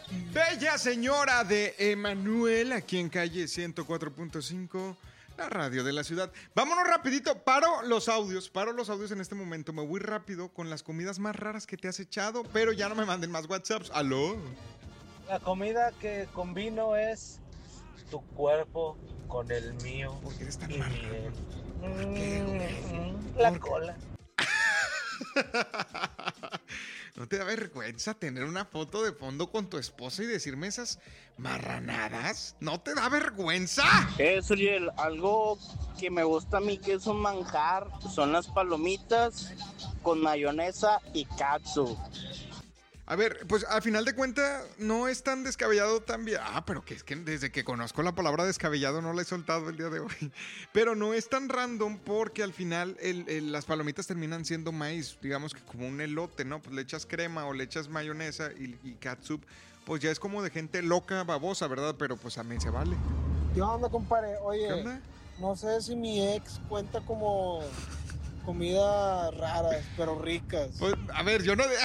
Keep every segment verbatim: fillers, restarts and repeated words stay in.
Bella señora de Emanuel, aquí en calle ciento cuatro punto cinco, la radio de la ciudad. Vámonos rapidito, paro los audios, paro los audios en este momento. Me voy rápido con las comidas más raras que te has echado, pero ya no me manden más WhatsApps. ¿Aló? La comida que combino es tu cuerpo con el mío. ¿Por qué eres tan y raro? miel. ¿Por qué, güey? Mm, La ¿Por qué? cola. ¿No te da vergüenza tener una foto de fondo con tu esposa y decirme esas marranadas? ¿No te da vergüenza? Eso, Uriel, algo que me gusta a mí que es un manjar son las palomitas con mayonesa y katsu. A ver, pues al final de cuentas no es tan descabellado también. Ah, pero que es que desde que conozco la palabra descabellado no la he soltado el día de hoy. Pero no es tan random porque al final el, el, las palomitas terminan siendo maíz, digamos que como un elote, ¿no? Pues le echas crema o le echas mayonesa y, y catsup, pues ya es como de gente loca, babosa, ¿verdad? Pero pues a mí se vale. ¿Qué onda, compadre? Oye, ¿Qué onda? no sé si mi ex cuenta como comidas raras, pero ricas. Pues, a ver, yo no...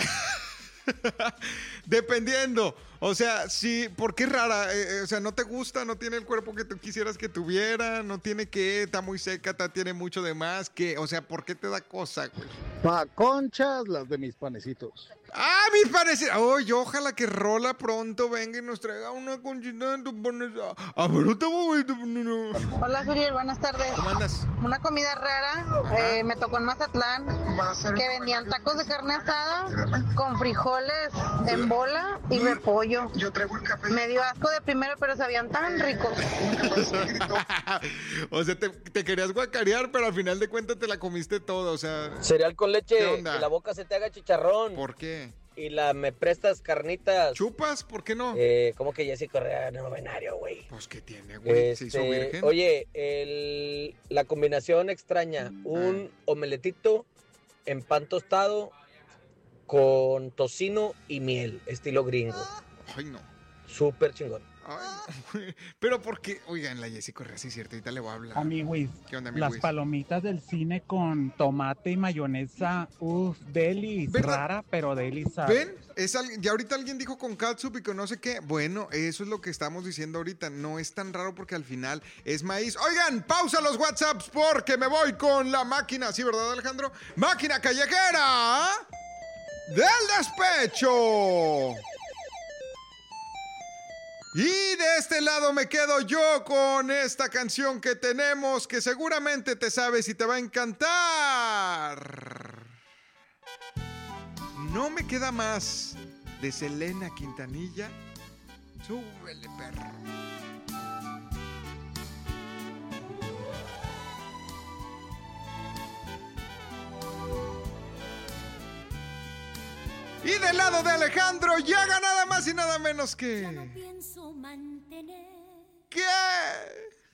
Dependiendo, o sea, sí, ¿por qué rara? Eh, eh, o sea, ¿no te gusta? ¿No tiene el cuerpo que tú quisieras que tuviera? ¿No tiene qué? ¿Está muy seca? ¿Está, tiene mucho de más? ¿Qué? O sea, ¿por qué te da cosa, güey? Pa' conchas, las de mis panecitos. ¡Ah, mis parecidos! Oye, ojalá que Rola pronto venga y nos traiga una conchita de tu paneza. A ver, no te voy a... Hola, Suriel, buenas tardes. ¿Cómo andas? Una comida rara, eh, me tocó en Mazatlán, que vendían tacos de carne asada con frijoles en bola y repollo. Me dio asco de primero, pero sabían tan ricos. O sea, te, te querías guacarear, pero al final de cuentas te la comiste toda, o sea... Cereal con ¿Qué leche, onda? que la boca se te haga chicharrón. ¿Por qué? Y la me prestas carnitas. ¿Chupas? ¿Por qué no? Eh, ¿Cómo que Jessy Correa no venario, güey? Pues, ¿qué tiene, güey? ¿Se hizo Este, virgen? oye, el, la combinación extraña, un omeletito en pan tostado con tocino y miel, estilo gringo. Ay, no. Súper chingón. Ay, no. Pero porque, oigan, la Jessy Correa, sí es cierto, ahorita le voy a hablar. Amiguis, ¿Qué onda, mi las Luis? palomitas del cine con tomate y mayonesa, uff, delis, ¿Verdad? rara, pero delis sabe. ¿Ven? Es al- ya ahorita alguien dijo con catsup y con no sé qué. Bueno, eso es lo que estamos diciendo ahorita. No es tan raro porque al final es maíz. Oigan, pausa los WhatsApps porque me voy con la máquina. ¿Sí, verdad, Alejandro? Máquina callejera del despecho. Y de este lado me quedo yo con esta canción que tenemos que seguramente te sabes y te va a encantar. No me queda más de Selena Quintanilla. Súbele, perro. Y del lado de Alejandro llega nada más y nada menos que... Ya no pienso mantener ¿Qué?